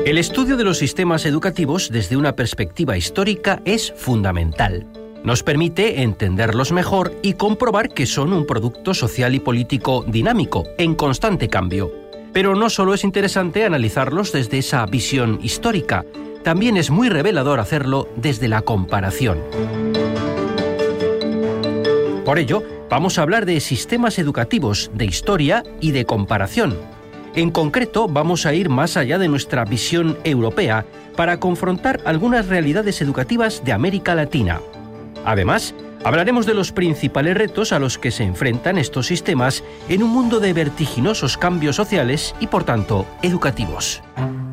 El estudio de los sistemas educativos desde una perspectiva histórica es fundamental. Nos permite entenderlos mejor y comprobar que son un producto social y político dinámico, en constante cambio. Pero no solo es interesante analizarlos desde esa visión histórica, también es muy revelador hacerlo desde la comparación. Por ello, vamos a hablar de sistemas educativos, de historia y de comparación. En concreto, vamos a ir más allá de nuestra visión europea para confrontar algunas realidades educativas de América Latina. Además, hablaremos de los principales retos a los que se enfrentan estos sistemas en un mundo de vertiginosos cambios sociales y, por tanto, educativos.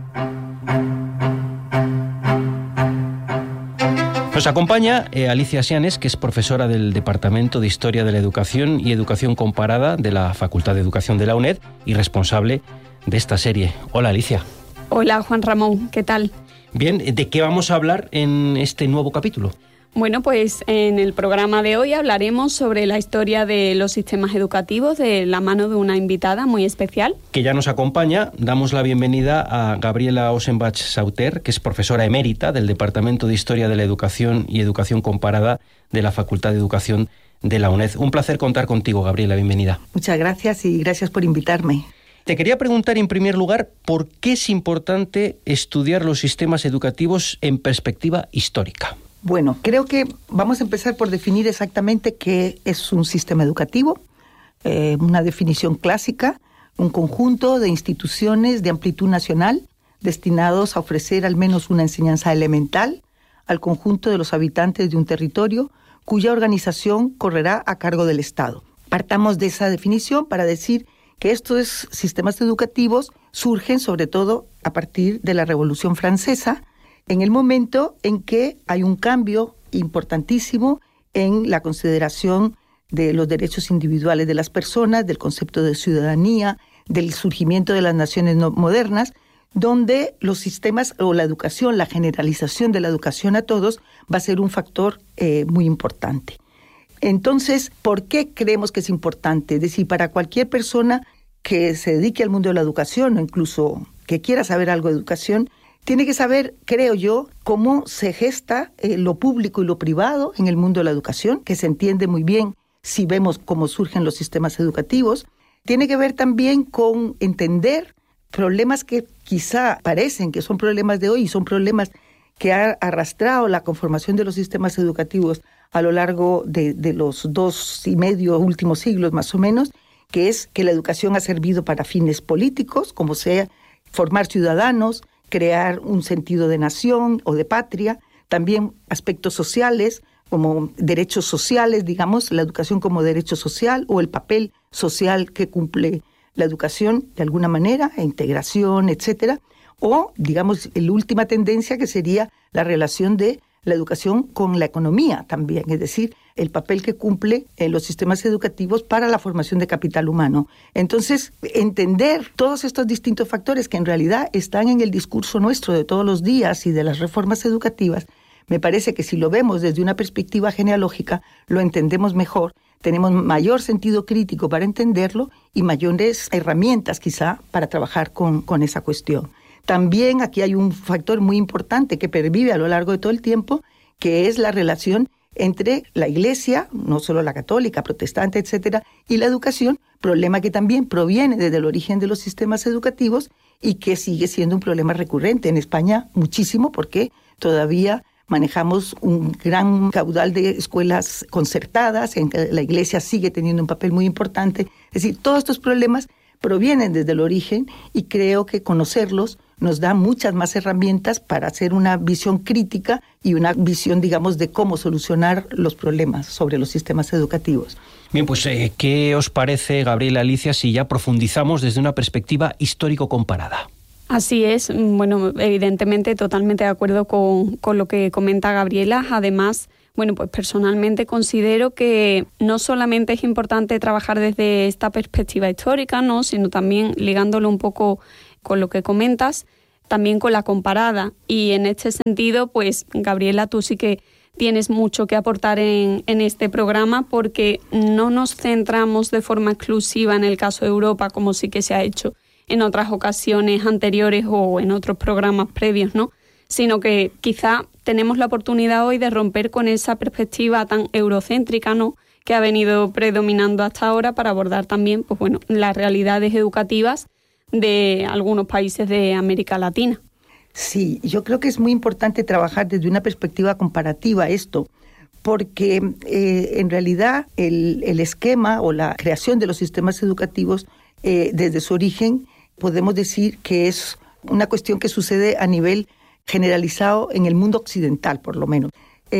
Nos acompaña Alicia Sianes, que es profesora del Departamento de Historia de la Educación y Educación Comparada de la Facultad de Educación de la UNED y responsable de esta serie. Hola, Alicia. Hola, Juan Ramón, ¿qué tal? Bien, ¿de qué vamos a hablar en este nuevo capítulo? Bueno, pues en el programa de hoy hablaremos sobre la historia de los sistemas educativos de la mano de una invitada muy especial. Que ya nos acompaña. Damos la bienvenida a Gabriela Ossenbach-Sauter, que es profesora emérita del Departamento de Historia de la Educación y Educación Comparada de la Facultad de Educación de la UNED. Un placer contar contigo, Gabriela, bienvenida. Muchas gracias y gracias por invitarme. Te quería preguntar en primer lugar, ¿por qué es importante estudiar los sistemas educativos en perspectiva histórica? Bueno, creo que vamos a empezar por definir exactamente qué es un sistema educativo. Una definición clásica, un conjunto de instituciones de amplitud nacional destinados a ofrecer al menos una enseñanza elemental al conjunto de los habitantes de un territorio cuya organización correrá a cargo del Estado. Partamos de esa definición para decir que estos sistemas educativos surgen sobre todo a partir de la Revolución Francesa, en el momento en que hay un cambio importantísimo en la consideración de los derechos individuales de las personas, del concepto de ciudadanía, del surgimiento de las naciones modernas, donde los sistemas o la educación, la generalización de la educación a todos va a ser un factor muy importante. Entonces, ¿por qué creemos que es importante? Es decir, para cualquier persona que se dedique al mundo de la educación o incluso que quiera saber algo de educación, tiene que saber, creo yo, cómo se gesta lo público y lo privado en el mundo de la educación, que se entiende muy bien si vemos cómo surgen los sistemas educativos. Tiene que ver también con entender problemas que quizá parecen que son problemas de hoy y son problemas que ha arrastrado la conformación de los sistemas educativos a lo largo de los 2.5 últimos siglos más o menos, que es que la educación ha servido para fines políticos, como sea formar ciudadanos, crear un sentido de nación o de patria, también aspectos sociales como derechos sociales, digamos, la educación como derecho social o el papel social que cumple la educación de alguna manera, integración, etcétera, o, digamos, la última tendencia que sería la relación de la educación con la economía también, es decir, el papel que cumple en los sistemas educativos para la formación de capital humano. Entonces, entender todos estos distintos factores que en realidad están en el discurso nuestro de todos los días y de las reformas educativas, me parece que si lo vemos desde una perspectiva genealógica, lo entendemos mejor, tenemos mayor sentido crítico para entenderlo y mayores herramientas quizá para trabajar con esa cuestión. También aquí hay un factor muy importante que pervive a lo largo de todo el tiempo, que es la relación entre la Iglesia, no solo la católica, protestante, etcétera, y la educación, problema que también proviene desde el origen de los sistemas educativos y que sigue siendo un problema recurrente en España muchísimo porque todavía manejamos un gran caudal de escuelas concertadas, en que la Iglesia sigue teniendo un papel muy importante. Es decir, todos estos problemas provienen desde el origen y creo que conocerlos nos da muchas más herramientas para hacer una visión crítica y una visión, digamos, de cómo solucionar los problemas sobre los sistemas educativos. Bien, pues, ¿qué os parece, Gabriela, Alicia, si ya profundizamos desde una perspectiva histórico-comparada? Así es. Bueno, evidentemente totalmente de acuerdo con lo que comenta Gabriela. Además, bueno, pues personalmente considero que no solamente es importante trabajar desde esta perspectiva histórica, ¿no?, sino también ligándolo un poco con lo que comentas, también con la comparada. Y en este sentido, pues, Gabriela, tú sí que tienes mucho que aportar en este programa porque no nos centramos de forma exclusiva en el caso de Europa, como sí que se ha hecho en otras ocasiones anteriores o en otros programas previos, ¿no? Sino que quizá tenemos la oportunidad hoy de romper con esa perspectiva tan eurocéntrica, ¿no?, que ha venido predominando hasta ahora, para abordar también, pues bueno, las realidades educativas de algunos países de América Latina. Sí, yo creo que es muy importante trabajar desde una perspectiva comparativa esto, porque en realidad el esquema o la creación de los sistemas educativos desde su origen podemos decir que es una cuestión que sucede a nivel generalizado en el mundo occidental, por lo menos.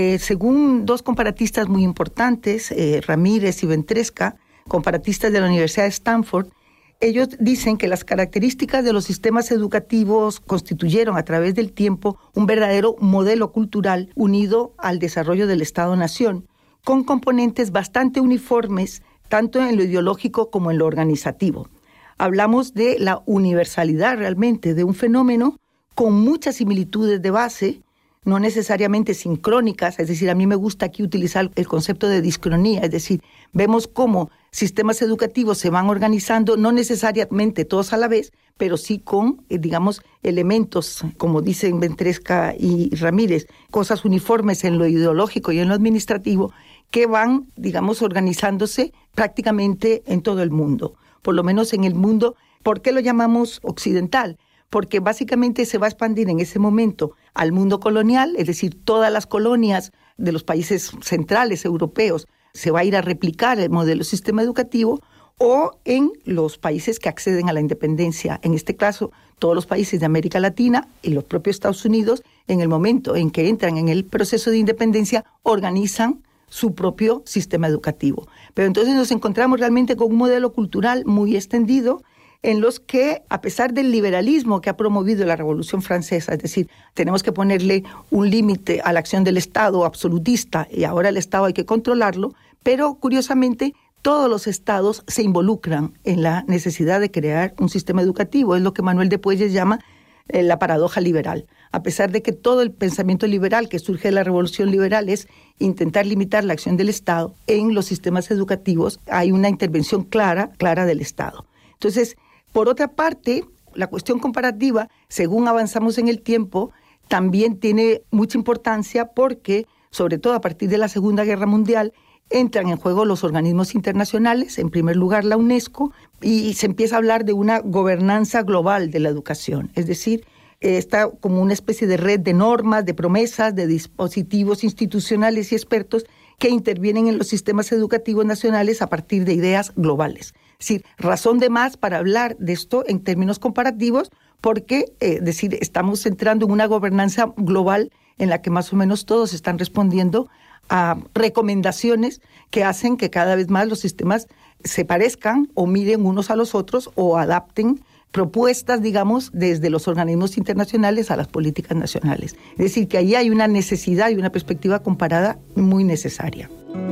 Según dos comparatistas muy importantes, Ramírez y Ventresca, comparatistas de la Universidad de Stanford, ellos dicen que las características de los sistemas educativos constituyeron a través del tiempo un verdadero modelo cultural unido al desarrollo del Estado-Nación, con componentes bastante uniformes tanto en lo ideológico como en lo organizativo. Hablamos de la universalidad realmente de un fenómeno con muchas similitudes de base, no necesariamente sincrónicas, es decir, a mí me gusta aquí utilizar el concepto de discronía, es decir, vemos cómo sistemas educativos se van organizando, no necesariamente todos a la vez, pero sí con, digamos, elementos, como dicen Ventresca y Ramírez, cosas uniformes en lo ideológico y en lo administrativo, que van, digamos, organizándose prácticamente en todo el mundo, por lo menos en el mundo. ¿Por qué lo llamamos occidental? Porque básicamente se va a expandir en ese momento al mundo colonial, es decir, todas las colonias de los países centrales europeos, se va a ir a replicar el modelo sistema educativo, o en los países que acceden a la independencia, en este caso todos los países de América Latina y los propios Estados Unidos, en el momento en que entran en el proceso de independencia, organizan su propio sistema educativo. Pero entonces nos encontramos realmente con un modelo cultural muy extendido, en los que, a pesar del liberalismo que ha promovido la Revolución Francesa, es decir, tenemos que ponerle un límite a la acción del Estado absolutista y ahora el Estado hay que controlarlo, pero curiosamente todos los estados se involucran en la necesidad de crear un sistema educativo. Es lo que Manuel de Puelles llama la paradoja liberal. A pesar de que todo el pensamiento liberal que surge de la Revolución Liberal es intentar limitar la acción del Estado, en los sistemas educativos hay una intervención clara del Estado. Entonces, por otra parte, la cuestión comparativa, según avanzamos en el tiempo, también tiene mucha importancia porque, sobre todo a partir de la Segunda Guerra Mundial, entran en juego los organismos internacionales, en primer lugar la UNESCO, y se empieza a hablar de una gobernanza global de la educación. Es decir, está como una especie de red de normas, de promesas, de dispositivos institucionales y expertos que intervienen en los sistemas educativos nacionales a partir de ideas globales. Es decir, razón de más para hablar de esto en términos comparativos, porque estamos entrando en una gobernanza global en la que más o menos todos están respondiendo a recomendaciones que hacen que cada vez más los sistemas se parezcan o miren unos a los otros o adapten propuestas, digamos, desde los organismos internacionales a las políticas nacionales. Es decir, que ahí hay una necesidad y una perspectiva comparada muy necesaria.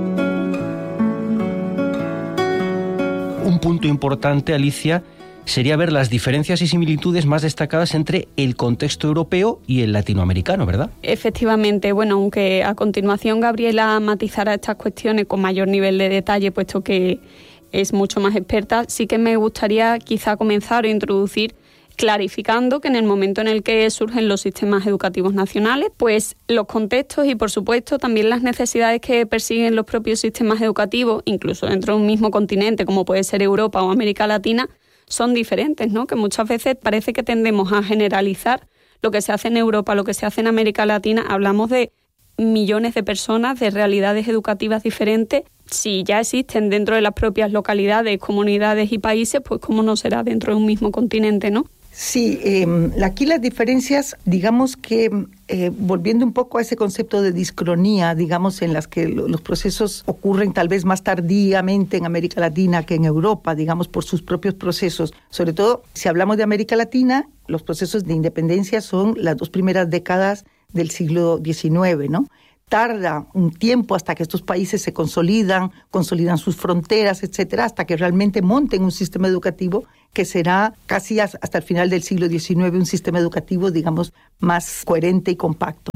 Un punto importante, Alicia, sería ver las diferencias y similitudes más destacadas entre el contexto europeo y el latinoamericano, ¿verdad? Efectivamente, bueno, aunque a continuación Gabriela matizará estas cuestiones con mayor nivel de detalle, puesto que es mucho más experta, sí que me gustaría quizá comenzar a introducir clarificando que en el momento en el que surgen los sistemas educativos nacionales, pues los contextos y, por supuesto, también las necesidades que persiguen los propios sistemas educativos, incluso dentro de un mismo continente, como puede ser Europa o América Latina, son diferentes, ¿no? Que muchas veces parece que tendemos a generalizar lo que se hace en Europa, lo que se hace en América Latina. Hablamos de millones de personas, de realidades educativas diferentes. Si ya existen dentro de las propias localidades, comunidades y países, pues cómo no será dentro de un mismo continente, ¿no? Sí, aquí las diferencias, digamos que volviendo un poco a ese concepto de discronía, digamos, en las que los procesos ocurren tal vez más tardíamente en América Latina que en Europa, digamos, por sus propios procesos. Sobre todo, si hablamos de América Latina, los procesos de independencia son las 2 primeras décadas del siglo XIX, ¿no? Tarda un tiempo hasta que estos países se consolidan sus fronteras, etcétera, hasta que realmente monten un sistema educativo que será casi hasta el final del siglo XIX un sistema educativo, digamos, más coherente y compacto, ¿no?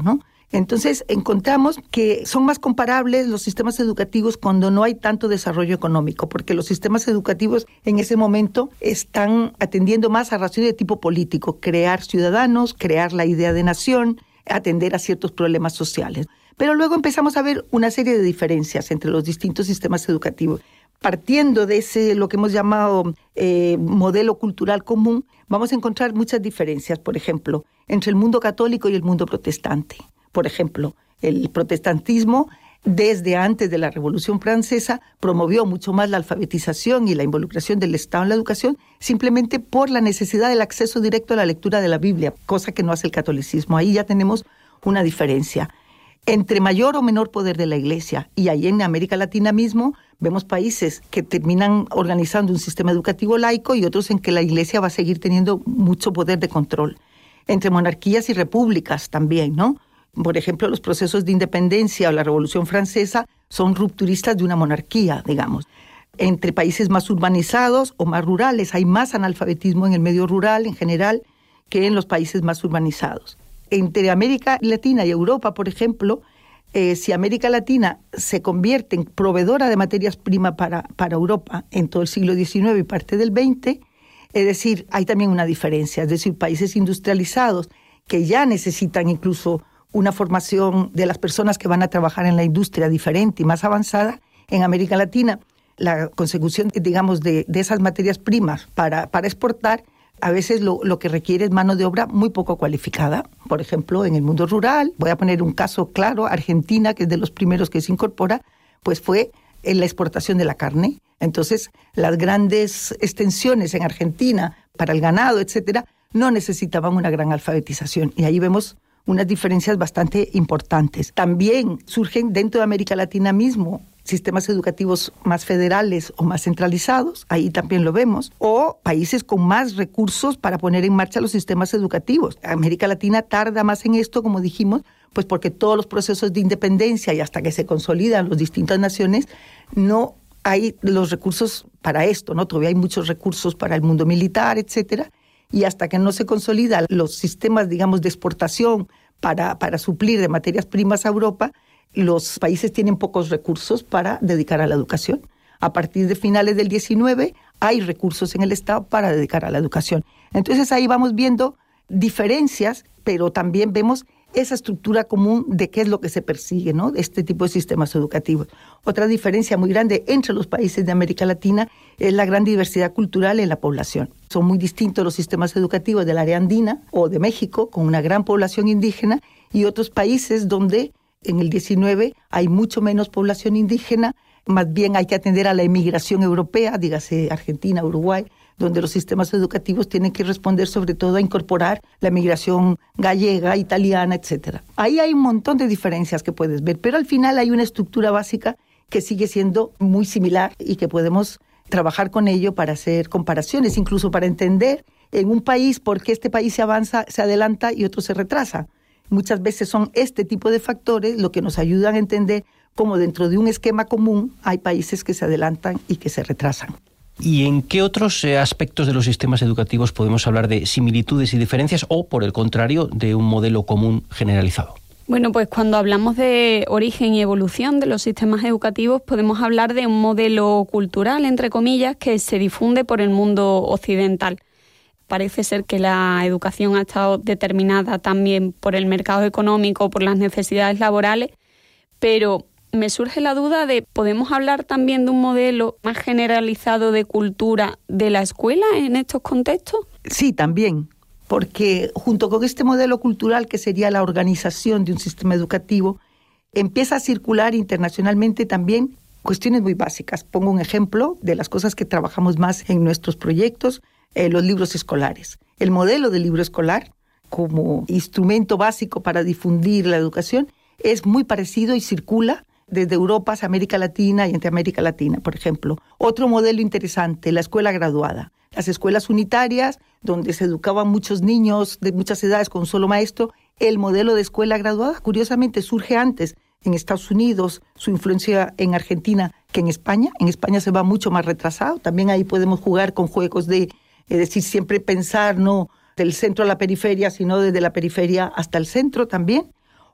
Entonces, encontramos que son más comparables los sistemas educativos cuando no hay tanto desarrollo económico, porque los sistemas educativos en ese momento están atendiendo más a razones de tipo político, crear ciudadanos, crear la idea de nación, atender a ciertos problemas sociales. Pero luego empezamos a ver una serie de diferencias entre los distintos sistemas educativos. Partiendo de ese, lo que hemos llamado modelo cultural común, vamos a encontrar muchas diferencias, por ejemplo, entre el mundo católico y el mundo protestante. Por ejemplo, el protestantismo, desde antes de la Revolución Francesa, promovió mucho más la alfabetización y la involucración del Estado en la educación, simplemente por la necesidad del acceso directo a la lectura de la Biblia, cosa que no hace el catolicismo. Ahí ya tenemos una diferencia. Entre mayor o menor poder de la Iglesia, y ahí en América Latina mismo, vemos países que terminan organizando un sistema educativo laico y otros en que la Iglesia va a seguir teniendo mucho poder de control. Entre monarquías y repúblicas también, ¿no? Por ejemplo, los procesos de independencia o la Revolución Francesa son rupturistas de una monarquía, digamos. Entre países más urbanizados o más rurales, hay más analfabetismo en el medio rural en general que en los países más urbanizados. Entre América Latina y Europa, por ejemplo, si América Latina se convierte en proveedora de materias primas para Europa en todo el siglo XIX y parte del XX, es decir, hay también una diferencia. Es decir, países industrializados que ya necesitan incluso una formación de las personas que van a trabajar en la industria diferente y más avanzada. En América Latina, la consecución, digamos, de esas materias primas para exportar, a veces lo que requiere es mano de obra muy poco cualificada. Por ejemplo, en el mundo rural, voy a poner un caso claro, Argentina, que es de los primeros que se incorpora, pues fue en la exportación de la carne. Entonces, las grandes extensiones en Argentina para el ganado, etcétera, no necesitaban una gran alfabetización. Y ahí vemos unas diferencias bastante importantes. También surgen dentro de América Latina mismo sistemas educativos más federales o más centralizados, ahí también lo vemos, o países con más recursos para poner en marcha los sistemas educativos. América Latina tarda más en esto, como dijimos, pues porque todos los procesos de independencia y hasta que se consolidan las distintas naciones, no hay los recursos para esto, ¿no? Todavía hay muchos recursos para el mundo militar, etcétera, y hasta que no se consolidan los sistemas, digamos, de exportación para suplir de materias primas a Europa, los países tienen pocos recursos para dedicar a la educación. A partir de finales del XIX hay recursos en el Estado para dedicar a la educación. Entonces ahí vamos viendo diferencias, pero también vemos esa estructura común de qué es lo que se persigue, ¿no? De este tipo de sistemas educativos. Otra diferencia muy grande entre los países de América Latina es la gran diversidad cultural en la población. Son muy distintos los sistemas educativos del área andina o de México, con una gran población indígena, y otros países donde en el 19 hay mucho menos población indígena, más bien hay que atender a la emigración europea, dígase Argentina, Uruguay, donde los sistemas educativos tienen que responder sobre todo a incorporar la migración gallega, italiana, etcétera. Ahí hay un montón de diferencias que puedes ver, pero al final hay una estructura básica que sigue siendo muy similar y que podemos trabajar con ello para hacer comparaciones, incluso para entender en un país por qué este país se avanza, se adelanta y otro se retrasa. Muchas veces son este tipo de factores lo que nos ayudan a entender cómo dentro de un esquema común hay países que se adelantan y que se retrasan. ¿Y en qué otros aspectos de los sistemas educativos podemos hablar de similitudes y diferencias o, por el contrario, de un modelo común generalizado? Bueno, pues cuando hablamos de origen y evolución de los sistemas educativos podemos hablar de un modelo cultural, entre comillas, que se difunde por el mundo occidental. Parece ser que la educación ha estado determinada también por el mercado económico, por las necesidades laborales, pero me surge la duda de, ¿podemos hablar también de un modelo más generalizado de cultura de la escuela en estos contextos? Sí, también, porque junto con este modelo cultural que sería la organización de un sistema educativo, empieza a circular internacionalmente también cuestiones muy básicas. Pongo un ejemplo de las cosas que trabajamos más en nuestros proyectos, los libros escolares. El modelo del libro escolar como instrumento básico para difundir la educación es muy parecido y circula desde Europa hacia América Latina y entre América Latina, por ejemplo. Otro modelo interesante, la escuela graduada. Las escuelas unitarias, donde se educaban muchos niños de muchas edades con un solo maestro. El modelo de escuela graduada, curiosamente, surge antes en Estados Unidos, su influencia en Argentina que en España. En España se va mucho más retrasado. También ahí podemos jugar con juegos de, es decir, siempre pensar no del centro a la periferia, sino desde la periferia hasta el centro también.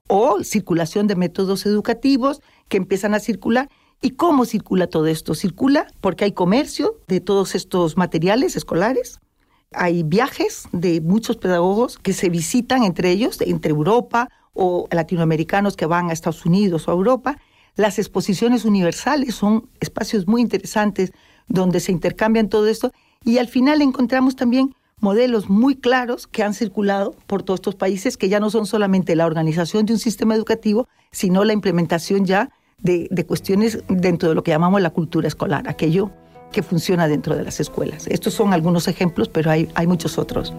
o circulación de métodos educativos que empiezan a circular. ¿Y cómo circula todo esto? Circula porque hay comercio de todos estos materiales escolares, hay viajes de muchos pedagogos que se visitan entre ellos, entre Europa o latinoamericanos que van a Estados Unidos o a Europa. Las exposiciones universales son espacios muy interesantes donde se intercambian todo esto y al final encontramos también modelos muy claros que han circulado por todos estos países que ya no son solamente la organización de un sistema educativo, sino la implementación ya de cuestiones dentro de lo que llamamos la cultura escolar, aquello que funciona dentro de las escuelas. Estos son algunos ejemplos, pero hay muchos otros.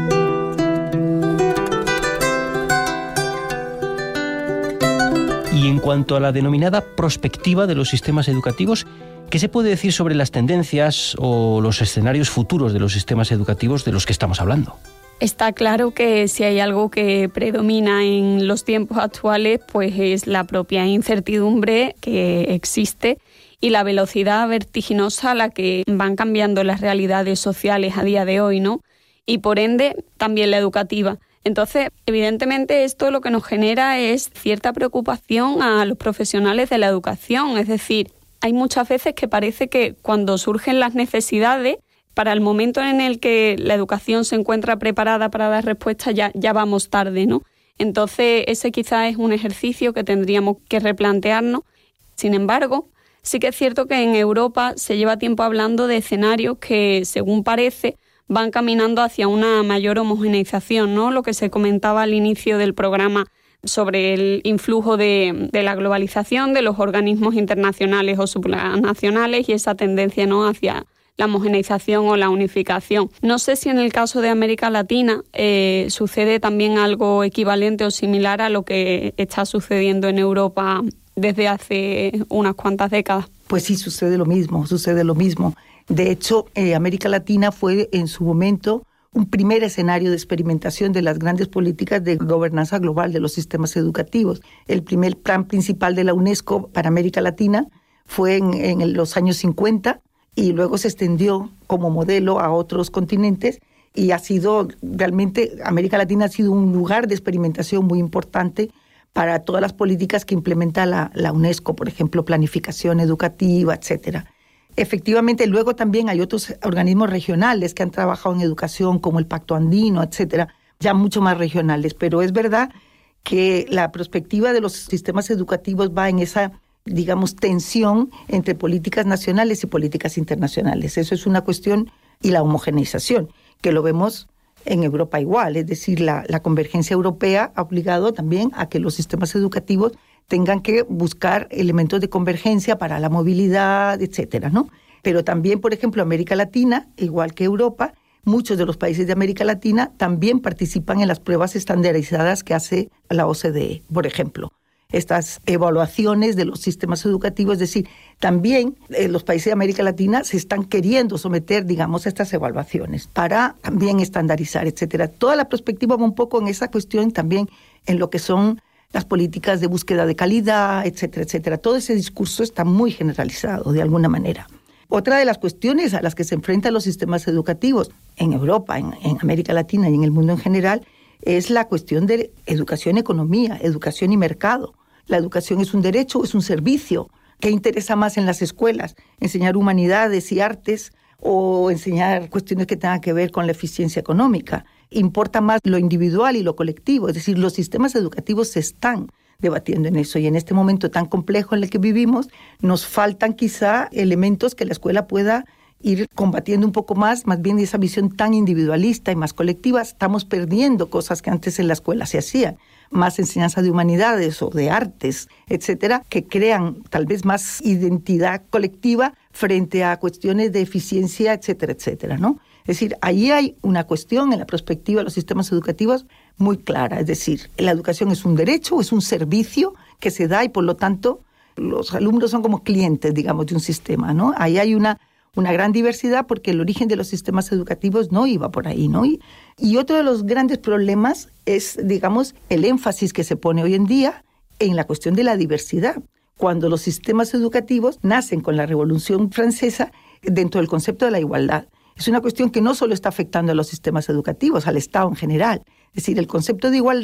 Y en cuanto a la denominada prospectiva de los sistemas educativos, ¿qué se puede decir sobre las tendencias o los escenarios futuros de los sistemas educativos de los que estamos hablando? Está claro que si hay algo que predomina en los tiempos actuales, pues es la propia incertidumbre que existe y la velocidad vertiginosa a la que van cambiando las realidades sociales a día de hoy, ¿no? Y por ende, también la educativa. Entonces, evidentemente, esto lo que nos genera es cierta preocupación a los profesionales de la educación. Es decir, hay muchas veces que parece que cuando surgen las necesidades, para el momento en el que la educación se encuentra preparada para dar respuesta, ya vamos tarde, ¿no? Entonces, ese quizás es un ejercicio que tendríamos que replantearnos. Sin embargo, sí que es cierto que en Europa se lleva tiempo hablando de escenarios que, según parece, van caminando hacia una mayor homogeneización, ¿no? Lo que se comentaba al inicio del programa sobre el influjo de la globalización, de los organismos internacionales o supranacionales y esa tendencia, ¿no?, hacia la homogeneización o la unificación. No sé si en el caso de América Latina sucede también algo equivalente o similar a lo que está sucediendo en Europa desde hace unas cuantas décadas. Pues sí, sucede lo mismo. De hecho, América Latina fue en su momento un primer escenario de experimentación de las grandes políticas de gobernanza global de los sistemas educativos. El primer plan principal de la UNESCO para América Latina fue en los años 50 y luego se extendió como modelo a otros continentes y ha sido realmente, América Latina ha sido un lugar de experimentación muy importante para todas las políticas que implementa la UNESCO, por ejemplo, planificación educativa, etcétera. Efectivamente, luego también hay otros organismos regionales que han trabajado en educación, como el Pacto Andino, etcétera, ya mucho más regionales. Pero es verdad que la perspectiva de los sistemas educativos va en esa, digamos, tensión entre políticas nacionales y políticas internacionales. Eso es una cuestión, y la homogeneización, que lo vemos en Europa igual. Es decir, la convergencia europea ha obligado también a que los sistemas educativos tengan que buscar elementos de convergencia para la movilidad, etcétera, ¿no? Pero también, por ejemplo, América Latina, igual que Europa, muchos de los países de América Latina también participan en las pruebas estandarizadas que hace la OCDE, por ejemplo. Estas evaluaciones de los sistemas educativos, es decir, también los países de América Latina se están queriendo someter, digamos, a estas evaluaciones para también estandarizar, etcétera. Toda la perspectiva va un poco en esa cuestión también en lo que son las políticas de búsqueda de calidad, etcétera, etcétera. Todo ese discurso está muy generalizado de alguna manera. Otra de las cuestiones a las que se enfrentan los sistemas educativos en Europa, en América Latina y en el mundo en general, es la cuestión de educación, economía, educación y mercado. La educación es un derecho o es un servicio. ¿Qué interesa más en las escuelas? ¿Enseñar humanidades y artes o enseñar cuestiones que tengan que ver con la eficiencia económica? Importa más lo individual y lo colectivo. Es decir, los sistemas educativos se están debatiendo en eso. Y en este momento tan complejo en el que vivimos, nos faltan quizá elementos que la escuela pueda ir combatiendo un poco más bien de esa visión tan individualista y más colectiva. Estamos perdiendo cosas que antes en la escuela se hacían, más enseñanza de humanidades o de artes, etcétera, que crean tal vez más identidad colectiva frente a cuestiones de eficiencia, etcétera, etcétera, ¿no? Es decir, ahí hay una cuestión en la perspectiva de los sistemas educativos muy clara. Es decir, la educación es un derecho, es un servicio que se da y por lo tanto los alumnos son como clientes, digamos, de un sistema, ¿no? Ahí hay una gran diversidad porque el origen de los sistemas educativos no iba por ahí, ¿no? Y otro de los grandes problemas es, digamos, el énfasis que se pone hoy en día en la cuestión de la diversidad. Cuando los sistemas educativos nacen con la Revolución Francesa dentro del concepto de la igualdad. Es una cuestión que no solo está afectando a los sistemas educativos, al Estado en general. Es decir, el concepto de igualdad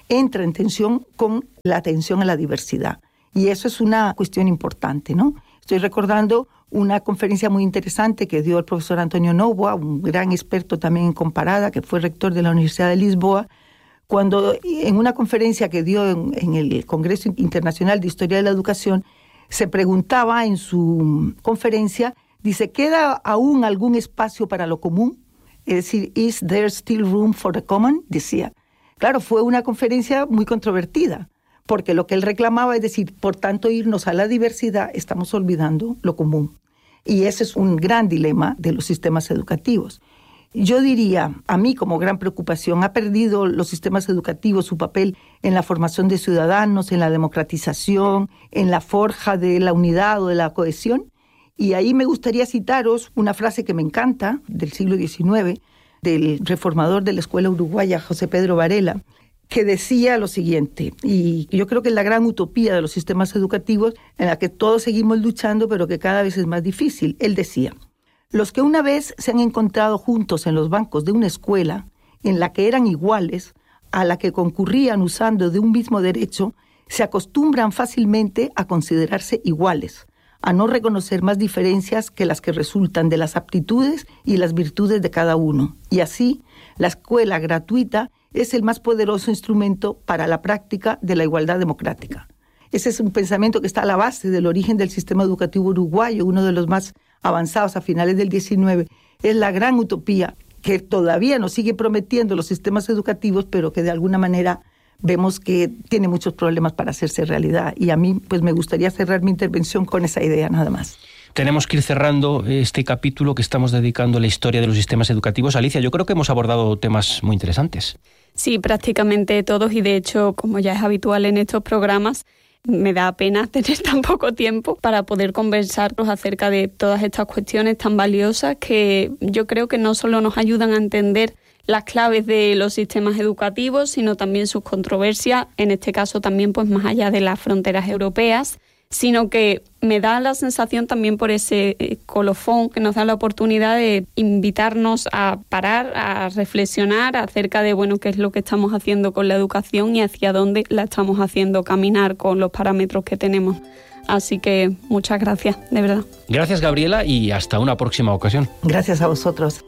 entra en tensión con la atención a la diversidad. Y eso es una cuestión importante, ¿no? Estoy recordando una conferencia muy interesante que dio el profesor Antonio Novoa, un gran experto también en comparada, que fue rector de la Universidad de Lisboa, cuando en una conferencia que dio en el Congreso Internacional de Historia de la Educación, se preguntaba en su conferencia, dice, ¿queda aún algún espacio para lo común? Es decir, ¿is there still room for the common? Decía. Claro, fue una conferencia muy controvertida, porque lo que él reclamaba es decir, por tanto, irnos a la diversidad, estamos olvidando lo común. Y ese es un gran dilema de los sistemas educativos. Yo diría, a mí como gran preocupación, ha perdido los sistemas educativos su papel en la formación de ciudadanos, en la democratización, en la forja de la unidad o de la cohesión. Y ahí me gustaría citaros una frase que me encanta, del siglo XIX, del reformador de la escuela uruguaya, José Pedro Varela, que decía lo siguiente, y yo creo que es la gran utopía de los sistemas educativos en la que todos seguimos luchando, pero que cada vez es más difícil. Él decía, los que una vez se han encontrado juntos en los bancos de una escuela en la que eran iguales, a la que concurrían usando de un mismo derecho, se acostumbran fácilmente a considerarse iguales, a no reconocer más diferencias que las que resultan de las aptitudes y las virtudes de cada uno. Y así, la escuela gratuita es el más poderoso instrumento para la práctica de la igualdad democrática. Ese es un pensamiento que está a la base del origen del sistema educativo uruguayo, uno de los más avanzados a finales del XIX. Es la gran utopía que todavía nos sigue prometiendo los sistemas educativos, pero que de alguna manera vemos que tiene muchos problemas para hacerse realidad. Y a mí pues me gustaría cerrar mi intervención con esa idea nada más. Tenemos que ir cerrando este capítulo que estamos dedicando a la historia de los sistemas educativos. Alicia, yo creo que hemos abordado temas muy interesantes. Sí, prácticamente todos, y de hecho, como ya es habitual en estos programas, me da pena tener tan poco tiempo para poder conversarnos acerca de todas estas cuestiones tan valiosas que yo creo que no solo nos ayudan a entender las claves de los sistemas educativos, sino también sus controversias, en este caso también pues más allá de las fronteras europeas, sino que me da la sensación también por ese colofón que nos da la oportunidad de invitarnos a parar, a reflexionar acerca de qué es lo que estamos haciendo con la educación y hacia dónde la estamos haciendo caminar con los parámetros que tenemos. Así que muchas gracias, de verdad. Gracias, Gabriela, y hasta una próxima ocasión. Gracias a vosotros.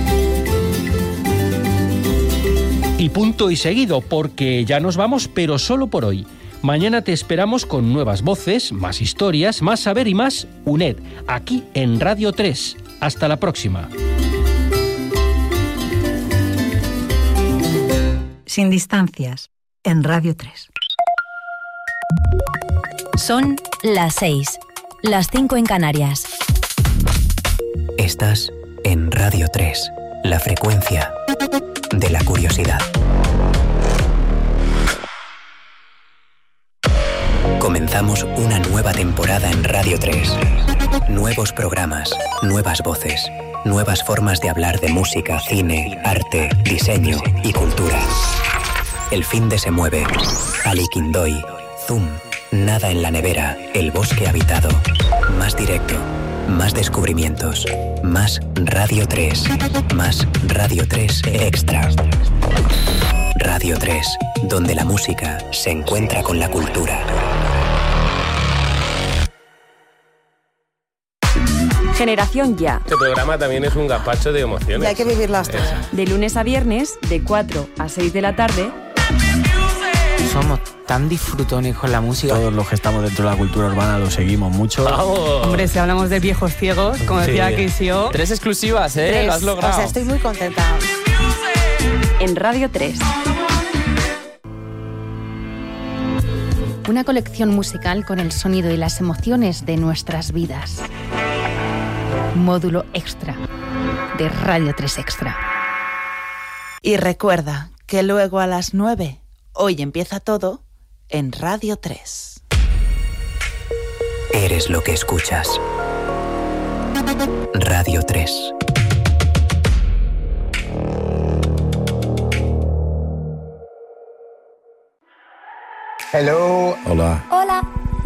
Y punto y seguido, porque ya nos vamos, pero solo por hoy. Mañana te esperamos con nuevas voces, más historias, más saber y más UNED, aquí en Radio 3. Hasta la próxima. Sin distancias, en Radio 3. Son las 6, las 5 en Canarias. Estás en Radio 3, la frecuencia de la curiosidad. Comenzamos una nueva temporada en Radio 3. Nuevos programas, nuevas voces, nuevas formas de hablar de música, cine, arte, diseño y cultura. El fin de se mueve. Ali Quindoy, Zoom, Nada en la nevera, El bosque habitado. Más directo, más descubrimientos, más Radio 3, más Radio 3 Extra. Radio 3, donde la música se encuentra con la cultura. Generación Ya. Este programa también es un gazpacho de emociones. Y hay que vivirlas todas. De lunes a viernes, de 4 a 6 de la tarde. Somos tan disfrutones con la música. Todos los que estamos dentro de la cultura urbana lo seguimos mucho. ¡Vamos! Hombre, si hablamos de viejos ciegos, como decía Kisio. 3 exclusivas, ¿eh? 3. Lo has logrado. O sea, estoy muy contenta. En Radio 3. Una colección musical con el sonido y las emociones de nuestras vidas. Módulo extra de Radio 3 Extra. Y recuerda que luego a las 9, hoy empieza todo en Radio 3. Eres lo que escuchas. Radio 3. Hello. Hola. Hola.